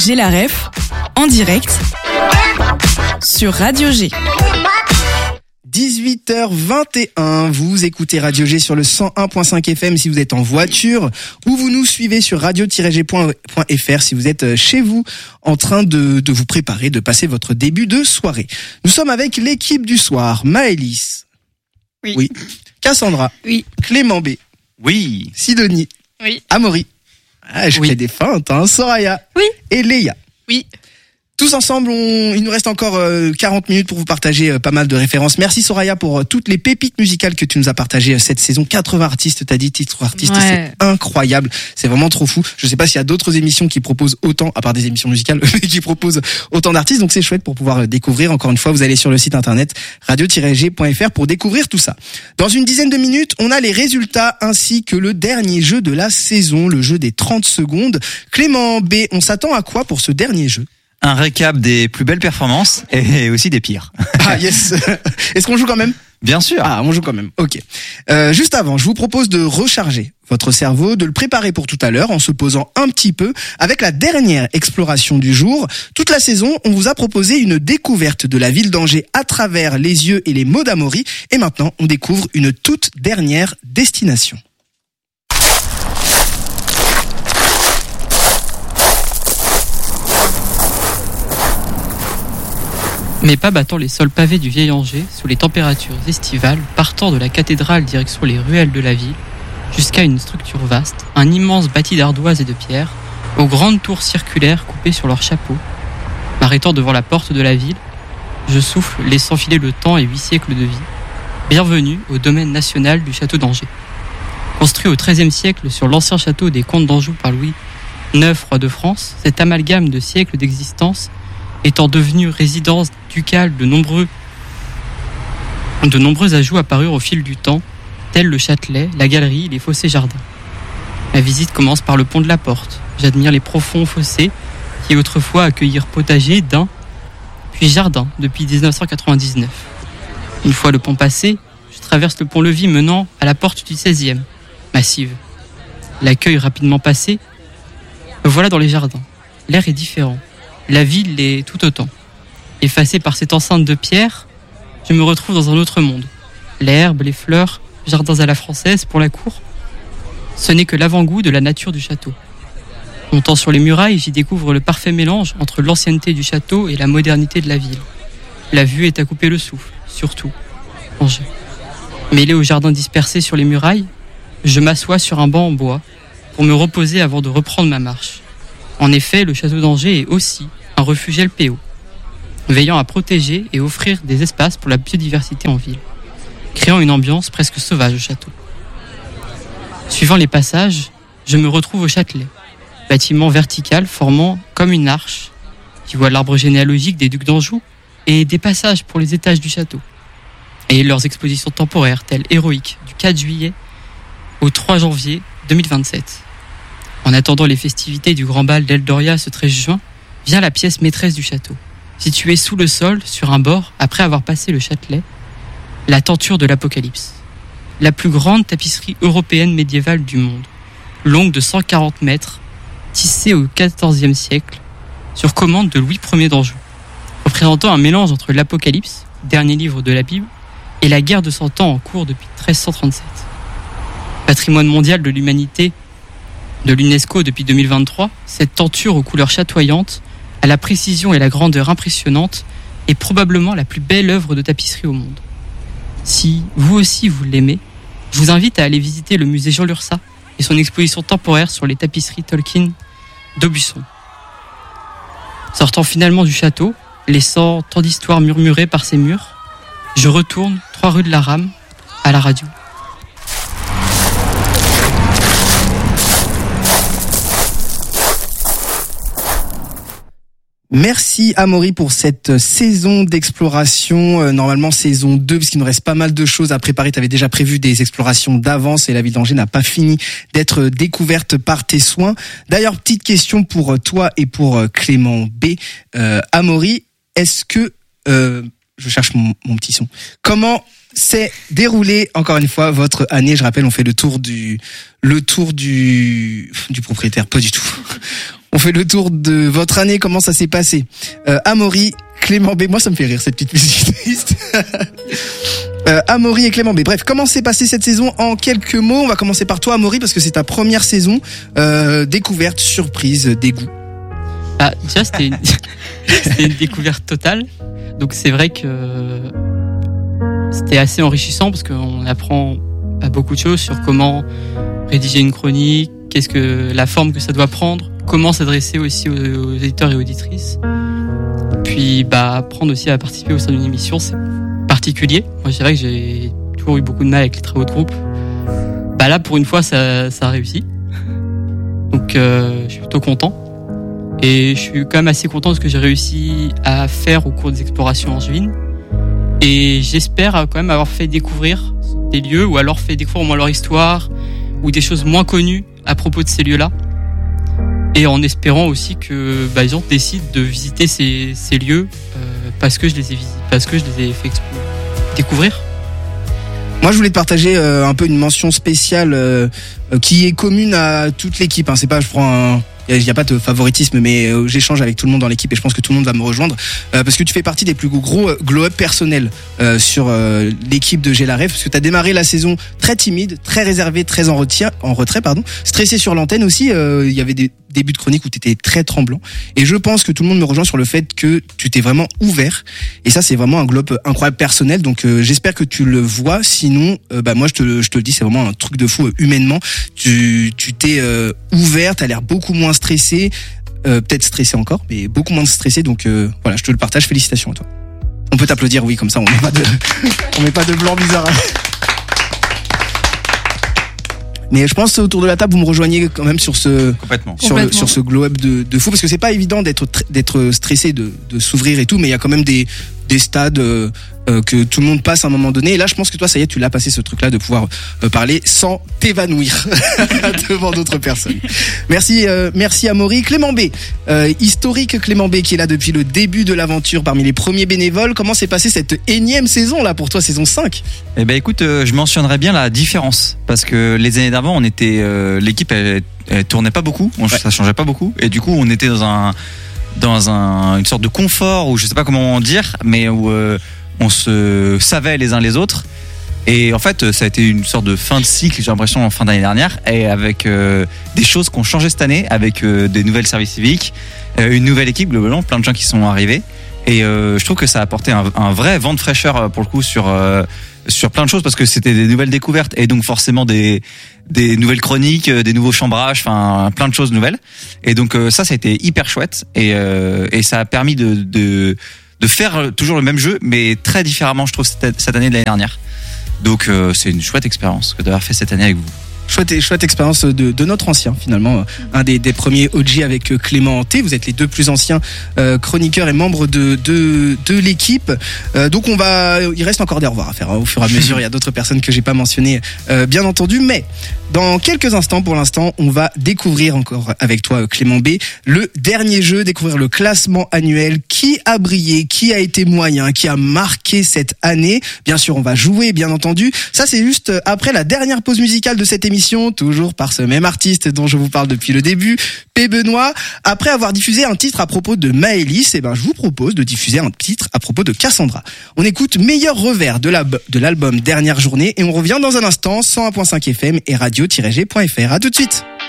J'ai la ref, en direct, sur Radio G. 18h21, vous écoutez Radio G sur le 101.5 FM si vous êtes en voiture, ou vous nous suivez sur radio-g.fr si vous êtes chez vous en train de vous préparer, de passer votre début de soirée. Nous sommes avec l'équipe du soir, Maëlys. Oui. Cassandra. Oui. Clément B. Oui. Sidonie. Oui. Amaury. Je fais des feintes, hein. Soraya. Oui. Et Léa. Oui. Tous ensemble, il nous reste encore 40 minutes pour vous partager pas mal de références. Merci Soraya pour toutes les pépites musicales que tu nous as partagées cette saison. 80 artistes, t'as dit titre artiste, ouais. C'est incroyable. C'est vraiment trop fou. Je sais pas s'il y a d'autres émissions qui proposent autant, à part des émissions musicales, qui proposent autant d'artistes. Donc c'est chouette pour pouvoir découvrir. Encore une fois, vous allez sur le site internet radio-g.fr pour découvrir tout ça. Dans une dizaine de minutes, on a les résultats ainsi que le dernier jeu de la saison, le jeu des 30 secondes. Clément B, on s'attend à quoi pour ce dernier jeu ? Un récap des plus belles performances et aussi des pires. Ah yes. Est-ce qu'on joue quand même ? Bien sûr. Ah, on joue quand même. Ok. Juste avant, je vous propose de recharger votre cerveau, de le préparer pour tout à l'heure en se posant un petit peu avec la dernière exploration du jour. Toute la saison, on vous a proposé une découverte de la ville d'Angers à travers les yeux et les mots d'Amaury. Et maintenant, on découvre une toute dernière destination. Mes pas battant les sols pavés du vieil Angers, sous les températures estivales, partant de la cathédrale direction les ruelles de la ville, jusqu'à une structure vaste, un immense bâti d'ardoises et de pierres, aux grandes tours circulaires coupées sur leurs chapeaux. M'arrêtant devant la porte de la ville, je souffle, laissant filer le temps et 8 siècles de vie. Bienvenue au domaine national du château d'Angers. Construit au XIIIe siècle sur l'ancien château des comtes d'Anjou par Louis IX, roi de France, cet amalgame de siècles d'existence étant devenu résidence ducale, de nombreux ajouts apparurent au fil du temps, tels le Châtelet, la galerie, les fossés jardins. Ma visite commence par le pont de la Porte. J'admire les profonds fossés qui autrefois accueillirent potager, daims, puis jardin depuis 1999. Une fois le pont passé, je traverse le pont-levis menant à la porte du 16e, massive. L'accueil rapidement passé, me voilà dans les jardins. L'air est différent. La ville l'est tout autant. Effacée par cette enceinte de pierre, je me retrouve dans un autre monde. L'herbe, les fleurs, jardins à la française pour la cour. Ce n'est que l'avant-goût de la nature du château. Montant sur les murailles, j'y découvre le parfait mélange entre l'ancienneté du château et la modernité de la ville. La vue est à couper le souffle, surtout Angers. Mêlé aux jardins dispersés sur les murailles, je m'assois sur un banc en bois pour me reposer avant de reprendre ma marche. En effet, le château d'Angers est aussi un refuge LPO, veillant à protéger et offrir des espaces pour la biodiversité en ville, créant une ambiance presque sauvage au château. Suivant les passages, je me retrouve au Châtelet, bâtiment vertical formant comme une arche, qui voit l'arbre généalogique des ducs d'Anjou et des passages pour les étages du château, et leurs expositions temporaires telles Héroïque du 4 juillet au 3 janvier 2027. En attendant les festivités du Grand Bal d'Eldoria ce 13 juin, vient la pièce maîtresse du château. Située sous le sol, sur un bord, après avoir passé le Châtelet, la tenture de l'Apocalypse. La plus grande tapisserie européenne médiévale du monde, longue de 140 mètres, tissée au XIVe siècle, sur commande de Louis Ier d'Anjou, représentant un mélange entre l'Apocalypse, dernier livre de la Bible, et la guerre de 100 ans en cours depuis 1337. Patrimoine mondial de l'humanité de l'UNESCO depuis 2023, cette tenture aux couleurs chatoyantes, à la précision et la grandeur impressionnante, est probablement la plus belle œuvre de tapisserie au monde. Si vous aussi vous l'aimez, je vous invite à aller visiter le musée Jean Lurçat et son exposition temporaire sur les tapisseries Tolkien d'Aubusson. Sortant finalement du château, laissant tant d'histoires murmurées par ses murs, je retourne 3 rue de la Rame à la radio. Merci Amaury pour cette saison d'exploration, normalement saison 2, parce qu'il nous reste pas mal de choses à préparer. Tu avais déjà prévu des explorations d'avance et la ville d'Angers n'a pas fini d'être découverte par tes soins. D'ailleurs, petite question pour toi et pour Clément B. Amaury, est-ce que... je cherche mon petit son. Comment s'est déroulé, encore une fois, votre année? Je rappelle, on fait le tour du propriétaire, pas du tout. On fait le tour de votre année, comment ça s'est passé. Amaury, Clément B, moi ça me fait rire cette petite musique triste. Amaury et Clément B. Bref, comment s'est passée cette saison en quelques mots? On va commencer par toi, Amaury, parce que c'est ta première saison. Découverte, surprise, dégoût. Ah, déjà, c'était une découverte totale. Donc, c'est vrai que c'était assez enrichissant parce qu'on apprend beaucoup de choses sur comment rédiger une chronique, qu'est-ce que la forme que ça doit prendre, comment s'adresser aussi aux éditeurs et auditrices. Puis, apprendre aussi à participer au sein d'une émission, c'est particulier. Moi, je dirais que j'ai toujours eu beaucoup de mal avec les travaux de groupe. Là, pour une fois, ça a réussi. Donc, je suis plutôt content. Et je suis quand même assez content de ce que j'ai réussi à faire au cours des explorations angevines. Et j'espère quand même avoir fait découvrir des lieux, ou alors fait découvrir au moins leur histoire, ou des choses moins connues à propos de ces lieux-là. Et en espérant aussi que les gens décident de visiter ces lieux parce que je les ai visités, parce que je les ai fait découvrir. Moi, je voulais te partager un peu une mention spéciale qui est commune à toute l'équipe. C'est pas, je prends il n'y a pas de favoritisme, mais j'échange avec tout le monde dans l'équipe et je pense que tout le monde va me rejoindre parce que tu fais partie des plus gros glow-up personnels sur l'équipe de J'ai la Rêve, parce que tu as démarré la saison très timide, très réservé, très en retrait, stressé sur l'antenne aussi. Il y avait des débuts de chronique où tu étais très tremblant et je pense que tout le monde me rejoint sur le fait que tu t'es vraiment ouvert et ça c'est vraiment un glow-up incroyable personnel, donc j'espère que tu le vois, sinon moi je te le dis, c'est vraiment un truc de fou humainement. Tu t'es ouvert, t'as l'air beaucoup moins stressé, peut-être stressé encore, mais beaucoup moins stressé, donc voilà, je te le partage, félicitations à toi. On peut t'applaudir, oui, comme ça on met pas de blanc bizarre. Mais je pense autour de la table vous me rejoignez quand même sur ce sur ce glow-up de fou, parce que c'est pas évident d'être stressé, de s'ouvrir et tout, mais il y a quand même des stades que tout le monde passe à un moment donné, et là je pense que toi ça y est, tu l'as passé ce truc là de pouvoir parler sans t'évanouir devant d'autres personnes. Merci Amaury. Clément B, historique Clément B qui est là depuis le début de l'aventure parmi les premiers bénévoles. Comment s'est passée cette énième saison là pour toi, saison 5? Écoute, je mentionnerais bien la différence, parce que les années d'avant on était l'équipe elle tournait pas beaucoup, ça changeait pas beaucoup, et du coup on était dans une sorte de confort, ou je sais pas comment dire, mais où on se savait les uns les autres. Et en fait, ça a été une sorte de fin de cycle, j'ai l'impression, en fin d'année dernière, et avec des choses qui ont changé cette année, avec des nouvelles services civiques, une nouvelle équipe globalement, plein de gens qui sont arrivés. Et je trouve que ça a apporté un vrai vent de fraîcheur pour le coup sur plein de choses, parce que c'était des nouvelles découvertes et donc forcément des nouvelles chroniques, des nouveaux chambrages, enfin plein de choses nouvelles. Et donc ça a été hyper chouette, et ça a permis de faire toujours le même jeu, mais très différemment, je trouve, cette année de l'année dernière. Donc c'est une chouette expérience que d'avoir fait cette année avec vous. Chouette expérience de notre ancien, finalement, un des premiers OG avec Clément T. Vous êtes les deux plus anciens chroniqueurs et membres de l'équipe. Donc il reste encore des au revoir à faire au fur et à mesure. Il y a d'autres personnes que j'ai pas mentionnées, bien entendu, mais dans quelques instants, pour l'instant, on va découvrir encore avec toi, Clément B, le dernier jeu, découvrir le classement annuel, qui a brillé, qui a été moyen, qui a marqué cette année. Bien sûr, on va jouer, bien entendu. Ça, c'est juste après la dernière pause musicale de cette émission, toujours par ce même artiste dont je vous parle depuis le début, P. Benoît. Après avoir diffusé un titre à propos de Maëlys, je vous propose de diffuser un titre à propos de Cassandra. On écoute Meilleur revers de l'album Dernière journée, et on revient dans un instant. 101.5 FM et radio-g.fr. À tout de suite.